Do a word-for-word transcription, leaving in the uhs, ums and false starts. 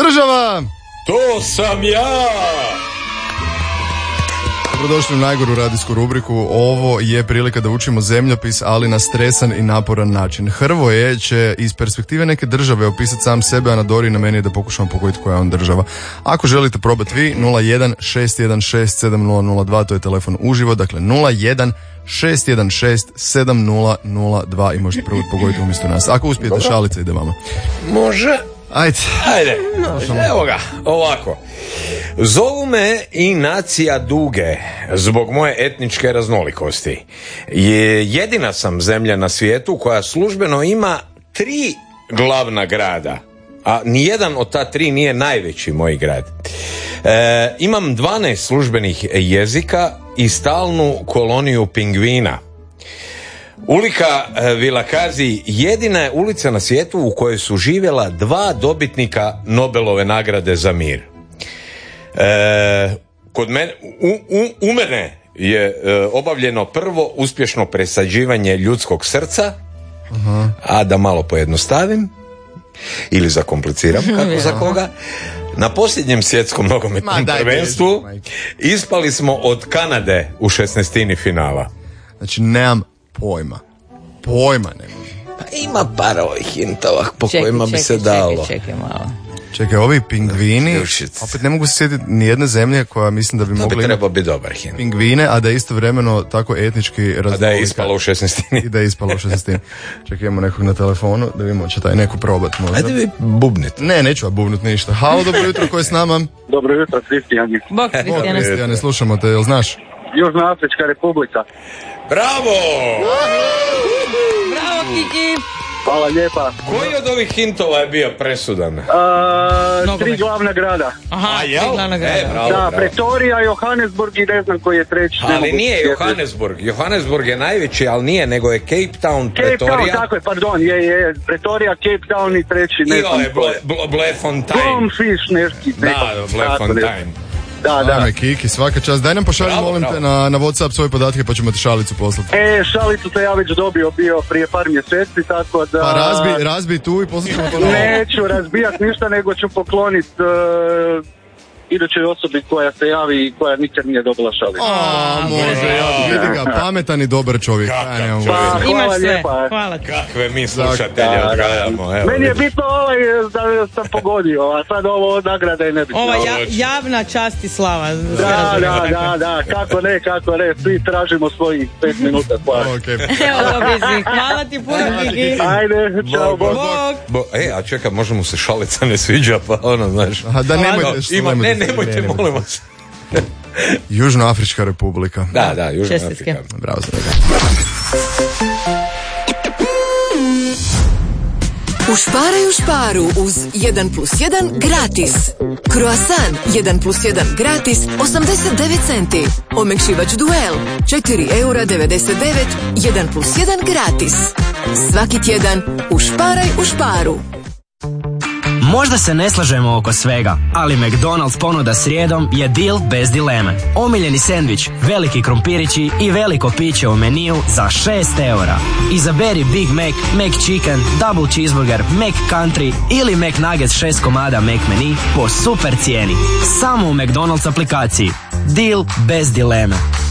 Država! To sam ja! Dobrodošli u najgoru radijsku rubriku. Ovo je prilika da učimo zemljopis, ali na stresan i naporan način. Hrvoje će iz perspektive neke države opisati sam sebe, a na Dori i na meni je da pokušamo pogoditi koja je on država. Ako želite probati vi, nula jedan šest jedan šest sedam nula nula dva, to je telefon uživo, dakle nula jedan šest jedan šest sedam nula nula dva i možete probati pogoditi umjesto nas. Ako uspijete, šalica ide vama. Može. Ajde. Ajde, evo ga, ovako. Zovu me i nacija Duge zbog moje etničke raznolikosti. Je jedina sam zemlja na svijetu koja službeno ima tri glavna grada, a nijedan od ta tri nije najveći moj grad. E, imam dvanaest službenih jezika i stalnu koloniju pingvina. Ulika Vilakazi jedina je ulica na svijetu u kojoj su živjela dva dobitnika Nobelove nagrade za mir. E, kod mene, u, u, u mene je e, obavljeno prvo uspješno presađivanje ljudskog srca, uh-huh. a da malo pojednostavim ili zakompliciram, kako za koga, na posljednjem svjetskom nogometnom prvenstvu ispali smo od Kanade u šesnaestini finala. Znači, nemam pojma. Pojma nemam. Pa ima par ovih hintova po čekaj, kojima čekaj, bi se čekaj, dalo. Čekaj, čekaj malo. Čekaj, ovi pingvini, opet ne mogu se sjetiti ni jedne zemlje koja mislim da bi to mogla bi trebao biti dobar hint. Pingvine, a da je istovremeno tako etnički raznolika. A da je ispalo u šesnaestini. I da je ispalo u šesnaestini. Čekaj, imamo nekog na telefonu, da vidimo će taj neko probat možda. Ajde vi bubnit. Ne, neću ja bubnut ništa. Halo, dobro jutro, ko je s nama? Dobro jutro, Kristijani. Bog, Kristijane. Kristijane, slušamo te, jel znaš? Južnoafrička republika. Bravo! Bravo, Kiki! Hvala lijepa. Koji od ovih hintova je bio presudan? Uh, tri glavna grada. Aha, A, tri jel? glavna grada. E, bravo, da, bravo. Pretorija, Johannesburg i ne znam koji je treći. Ali nije Johannesburg. Johannesburg je najveći, ali nije, nego je Cape Town, Cape Pretorija. Town, tako je, pardon, je, je, Pretorija, Cape Town i treći, ne I znam. ovaj Ble, Ble, Blefontaine. Bombfish, neki. Da, Blefontaine. Da, da. Ajme, Kiki, svaka čast. Daj nam pošalji, Bravo, molim bravo. te, na, na WhatsApp svoje podatke pa ćemo ti šalicu poslati. E, šalicu sam ja već dobio bio prije par mjeseci, tako da... Pa razbi, razbi tu i poslati ćemo ponovno. Neću razbijat ništa, nego ću poklonit uh, idućoj osobi koja se javi i koja nikad nije dobila šalicu. A, može, ja, vidi ga, pametan i dobar čovjek. Kakav Ja, nemam čovjek. veze. Pa, Imaš hvala sve, lijepa. hvala ti. Kakve mi slušatelje Da, da. odgajamo. Evo, Meni je vidiš. bitno ovaj da sam pogodio, a sad ovo od nagrade je nebitno. Ova ja, javna čast i slava. Da, da, da, da, kako ne, kako ne, svi tražimo svojih pet minuta. Hvala. Okej. Evo dobi si. Hvala ti puno, Kiki. Ajde, čao, bog. Bog. Bo, e, a čekaj, možda mu se šalica ne sviđa, pa ono, znaš. Aha, da nemojte, što Ima, ne, nemojte, nemojte, ne, molim vas. Južnoafrička republika. Da, da, Južna Čestitke. Afrika. Bravo za njega. Ušparaj u šparu uz jedan plus jedan gratis. Croissant jedan plus jedan gratis osamdeset devet centi. Omekšivač Duel četiri eura devedeset devet, jedan plus jedan gratis. Svaki tjedan ušparaj u šparu. Možda se ne slažemo oko svega, ali McDonald's ponuda srijedom je deal bez dileme. Omiljeni sendvič, veliki krompirići i veliko piće u meniju za šest eura. Izaberi Big Mac, McChicken, Double Cheeseburger, McCountry ili McNuggets šest komada McMenu po super cijeni. Samo u McDonald's aplikaciji. Deal bez dileme.